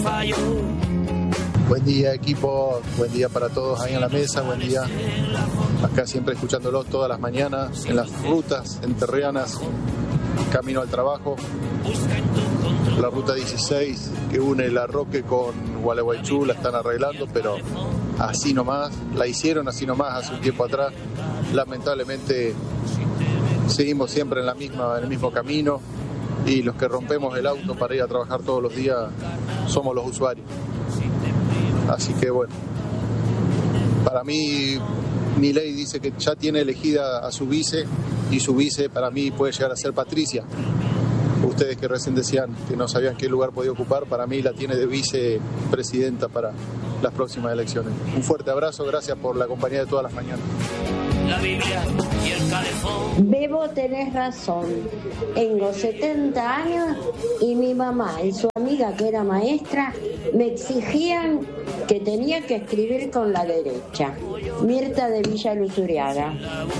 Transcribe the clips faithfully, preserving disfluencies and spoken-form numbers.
Buen día, equipo, buen día para todos ahí en la mesa, buen día. Acá siempre escuchándolos todas las mañanas, en las rutas enterrianas, camino al trabajo. La ruta dieciséis que une La Roque con Gualeguaychú la están arreglando, pero así nomás, la hicieron así nomás hace un tiempo atrás. Lamentablemente seguimos siempre en, la misma, en el mismo camino y los que rompemos el auto para ir a trabajar todos los días somos los usuarios. Así que bueno, para mí Milei dice que ya tiene elegida a su vice y su vice para mí puede llegar a ser Patricia. Ustedes que recién decían que no sabían qué lugar podía ocupar, para mí la tiene de vicepresidenta para las próximas elecciones. Un fuerte abrazo, gracias por la compañía de todas las mañanas. La Biblia y el calefón. Bebo, tenés razón. Tengo setenta años y mi mamá y su amiga, que era maestra, me exigían que tenía que escribir con la derecha. Mirta de Villa Luzuriaga.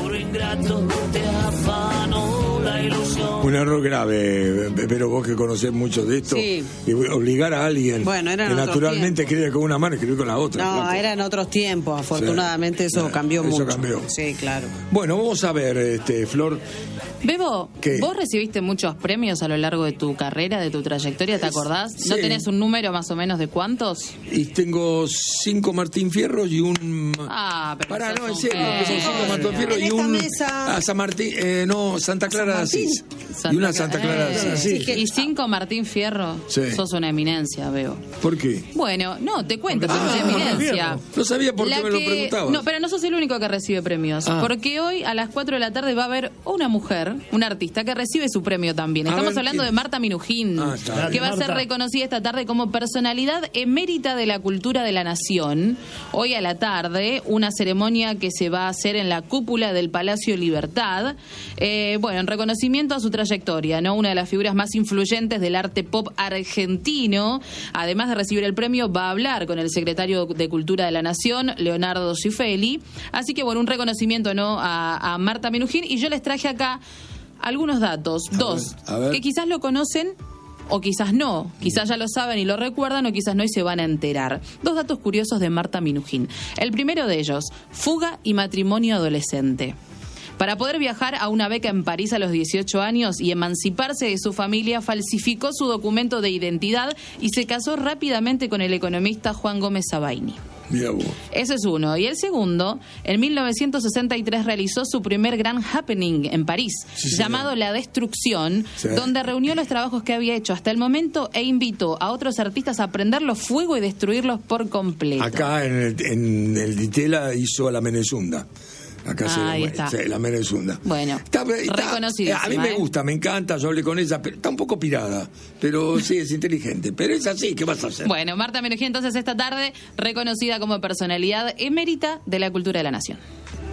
Un error grave, pero vos que conocés mucho de esto, sí. Y obligar a alguien bueno, que naturalmente escribe con una mano, escribir con la otra. No, claro. eran otros tiempos, afortunadamente sí. eso sí. cambió eso mucho. Cambió. Sí, claro. Bueno, vamos a ver, este, Flor. Bebo, ¿Qué? vos recibiste muchos premios a lo largo de tu carrera, de tu trayectoria, ¿te acordás? Sí. ¿No tenés un número más o menos de cuántos? Y tengo cinco Martín Fierros y un... Ah, pero Pará, no, en un serio, genio. son cinco Martín Fierros En y esta un... mesa... Ah, San Martín, eh, no, Santa Clara de Asís. Santa Y una Clara- Santa Clara de Eh, Asís. sí. Y cinco Martín Fierro, Sí. sos una eminencia, Bebo. ¿Por qué? Bueno, no, te cuento, sos Ah, una eminencia. no sabía por qué La me lo que- preguntabas. No, pero no sos el único que recibe premios. Ah. Porque hoy a las cuatro de la tarde va a haber una mujer, una artista, que recibe su premio también. A Estamos ver, hablando ¿quién? de Marta Minujín, Ah, está que bien. va a ser Marta. reconocida esta tarde como personalidad emérita de la cultura de la nación. Hoy a la tarde, una ceremonia que se va a hacer en la cúpula del Palacio Libertad. Eh, bueno, en reconocimiento a su trayectoria, ¿no? Una de las figuras más influyentes del arte pop argentino. Además de recibir el premio, va a hablar con el secretario de Cultura de la Nación, Leonardo Cifelli. Así que, bueno, un reconocimiento, ¿no? a, a Marta Minujín. Y yo les traje acá algunos datos. A Dos, ver, a ver. que quizás lo conocen o quizás no. Quizás ya lo saben y lo recuerdan o quizás no y se van a enterar. Dos datos curiosos de Marta Minujín. El primero de ellos, fuga y matrimonio adolescente. Para poder viajar a una beca en París a los dieciocho años y emanciparse de su familia, falsificó su documento de identidad y se casó rápidamente con el economista Juan Gómez Sabaini. Mira vos. Ese es uno. Y el segundo, en mil novecientos sesenta y tres realizó su primer gran happening en París, Sí, señor. llamado La Destrucción, Sí. donde reunió los trabajos que había hecho hasta el momento e invitó a otros artistas a prenderlos fuego y destruirlos por completo. Acá en el, en el Ditela hizo la Menezunda. Acá se Ahí está. Sí, la Menezunda. Bueno, Está- está- reconocidísima, A mí me ¿eh? gusta, me encanta, yo hablé con ella, pero está un poco pirada. Pero sí, es inteligente. Pero es así, ¿qué vas a hacer? Bueno, Marta Minujín entonces esta tarde reconocida como personalidad emérita de la cultura de la nación.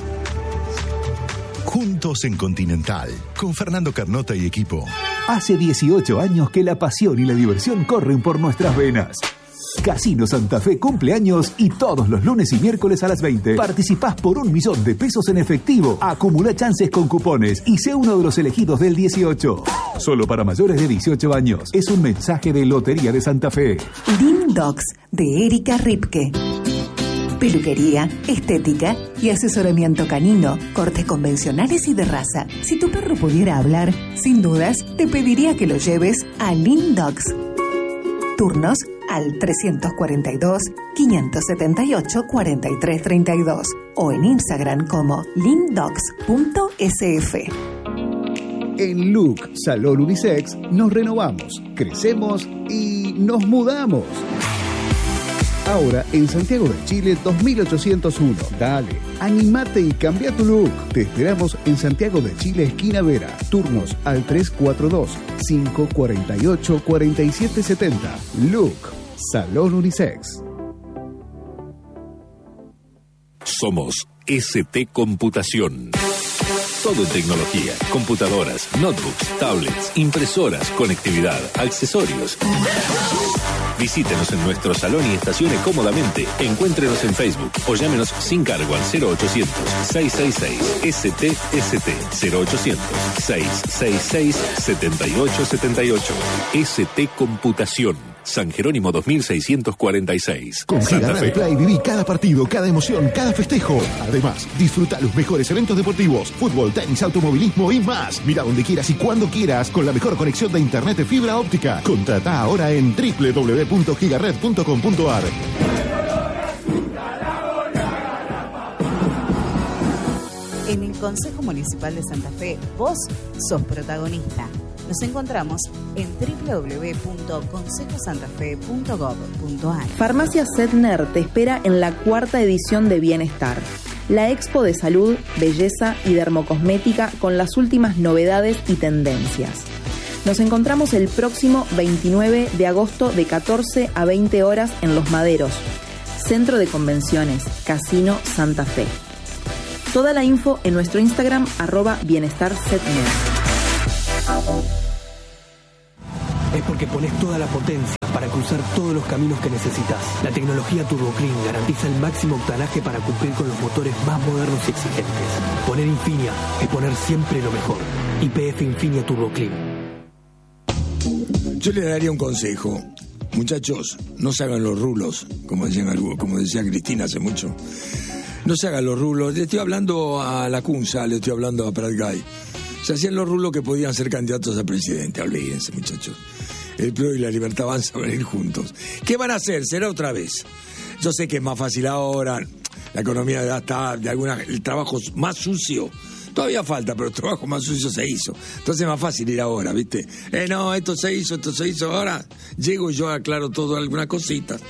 Juntos en Continental, con Fernando Carnota y equipo. Hace dieciocho años que la pasión y la diversión corren por nuestras venas. Casino Santa Fe cumpleaños y todos los lunes y miércoles a las veinte participás por un millón de pesos en efectivo. Acumula chances con cupones y sé uno de los elegidos del dieciocho. Solo para mayores de dieciocho años. Es un mensaje de Lotería de Santa Fe. Lean Dogs de Erika Ripke. Peluquería, estética y asesoramiento canino, cortes convencionales y de raza. Si tu perro pudiera hablar, sin dudas, te pediría que lo lleves a Lean Dogs. Turnos al trescientos cuarenta y dos, quinientos setenta y ocho, cuarenta y tres treinta y dos o en Instagram como leandogs punto s f. En Look Salón Unisex nos renovamos, crecemos y nos mudamos. Ahora en Santiago de Chile dos mil ochocientos uno. Dale, animate y cambia tu look. Te esperamos en Santiago de Chile, esquina Vera. Turnos al tres cuatro dos, cinco cuatro ocho, cuatro siete siete cero. Look Salón Unisex. Somos S T Computación. Todo en tecnología, computadoras, notebooks, tablets, impresoras, conectividad, accesorios. Visítenos en nuestro salón y estacione cómodamente. Encuéntrenos en Facebook o llámenos sin cargo al cero ochocientos, seiscientos sesenta y seis S T S T cero ochocientos, seiscientos sesenta y seis, setenta y ocho setenta y ocho. S T Computación. San Jerónimo dos mil seiscientos cuarenta y seis. Con Gigaret Play viví cada partido, cada emoción, cada festejo. Además, disfruta los mejores eventos deportivos, fútbol, tenis, automovilismo y más. Mira donde quieras y cuando quieras con la mejor conexión de internet de fibra óptica. Contrata ahora en doble u doble u doble u punto gigaret punto com punto a r. En el Consejo Municipal de Santa Fe, vos sos protagonista. Nos encontramos en doble u doble u doble u punto consejo santa fe punto gob punto a r. Farmacia Setner te espera en la cuarta edición de Bienestar, la expo de salud, belleza y dermocosmética con las últimas novedades y tendencias. Nos encontramos el próximo veintinueve de agosto de catorce a veinte horas en Los Maderos, Centro de Convenciones, Casino Santa Fe. Toda la info en nuestro Instagram, arroba Bienestar Setner. Es porque pones toda la potencia para cruzar todos los caminos que necesitas. La tecnología Turbo Clean garantiza el máximo octanaje para cumplir con los motores más modernos y exigentes. Poner Infinia es poner siempre lo mejor. Y P F Infinia Turbo Clean. Yo le daría un consejo. Muchachos, no se hagan los rulos, como decían algunos, como decía Cristina hace mucho. No se hagan los rulos. Le estoy hablando a la Cunza, le estoy hablando a Prat Gay. Se hacían los rulos que podían ser candidatos a presidente. Olvídense, muchachos. El P R O y la Libertad van a venir juntos. ¿Qué van a hacer? Será otra vez. Yo sé que es más fácil ahora. La economía ya está, de alguna, el trabajo más sucio. Todavía falta, pero el trabajo más sucio se hizo. Entonces es más fácil ir ahora, ¿viste? Eh, no, esto se hizo, esto se hizo. Ahora llego y yo aclaro todo, algunas cositas.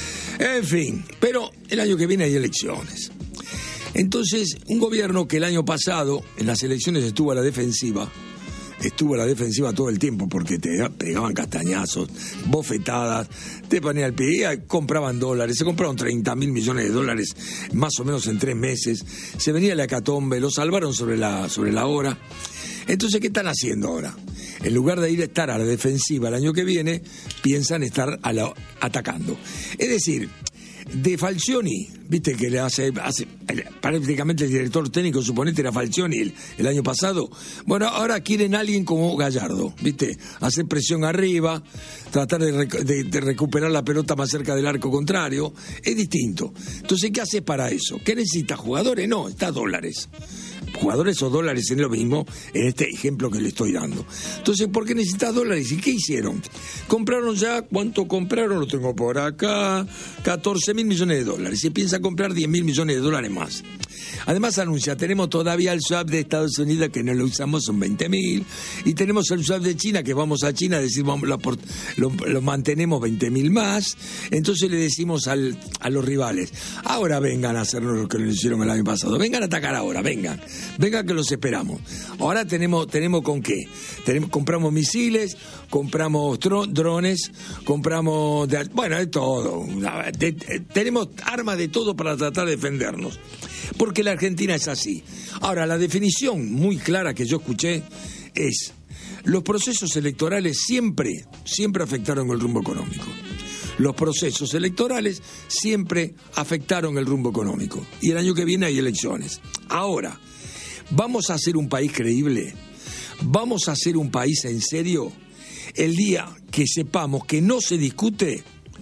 En fin, pero el año que viene hay elecciones. Entonces, un gobierno que el año pasado, en las elecciones estuvo a la defensiva, estuvo a la defensiva todo el tiempo porque te pegaban castañazos, bofetadas, te ponían el pie, compraban dólares, se compraron treinta mil millones de dólares más o menos en tres meses, se venía la hecatombe, lo salvaron sobre la, sobre la hora. Entonces, ¿qué están haciendo ahora? En lugar de ir a estar a la defensiva el año que viene, piensan estar a la, atacando. Es decir, de Falcioni, viste que le hace, hace prácticamente el director técnico, suponete, era Falcioni el, el año pasado. Bueno, ahora quieren a alguien como Gallardo, viste, hacer presión arriba, tratar de, rec- de, de recuperar la pelota más cerca del arco contrario, es distinto. Entonces, ¿qué haces para eso? ¿Qué necesitas? ¿Jugadores? No, está dólares. Jugadores o dólares es lo mismo en este ejemplo que le estoy dando. Entonces, ¿por qué necesitas dólares? ¿Y qué hicieron? Compraron ya, ¿cuánto compraron? Lo tengo por acá, catorce mil millones de dólares. Se piensa comprar diez mil millones de dólares más. Además anuncia, tenemos todavía el swap de Estados Unidos que no lo usamos, son veinte mil, y tenemos el swap de China, que vamos a China, decimos, lo, lo, lo mantenemos veinte mil más. Entonces le decimos al, a los rivales, ahora vengan a hacernos lo que lo hicieron el año pasado, vengan a atacar ahora, vengan. Venga que los esperamos. Ahora tenemos tenemos con qué. Tenemos, compramos misiles, compramos tro, drones, compramos... De, bueno, de todo. De, de, tenemos armas de todo para tratar de defendernos. Porque la Argentina es así. Ahora, la definición muy clara que yo escuché es: los procesos electorales siempre, siempre afectaron el rumbo económico. Los procesos electorales siempre afectaron el rumbo económico. Y el año que viene hay elecciones. Ahora, ¿vamos a ser un país creíble? ¿Vamos a ser un país en serio? El día que sepamos que no se discute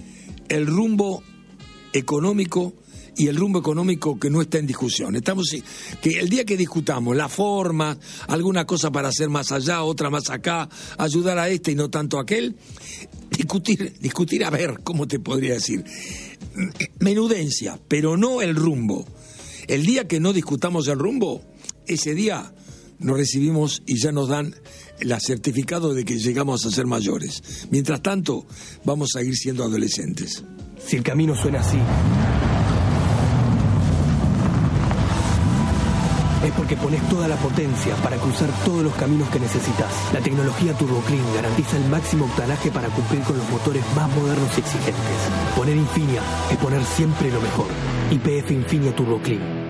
el rumbo económico y el rumbo económico que no está en discusión. Estamos que el día que discutamos la forma, alguna cosa para hacer más allá, otra más acá, ayudar a este y no tanto a aquel, discutir, discutir a ver, ¿cómo te podría decir? Menudencia, pero no el rumbo. El día que no discutamos el rumbo, ese día nos recibimos y ya nos dan el certificado de que llegamos a ser mayores. Mientras tanto, vamos a seguir siendo adolescentes. Si el camino suena así, es porque pones toda la potencia para cruzar todos los caminos que necesitas. La tecnología Turbo Clean garantiza el máximo octanaje para cumplir con los motores más modernos y exigentes. Poner Infinia es poner siempre lo mejor. Y P F Infinia Turbo Clean.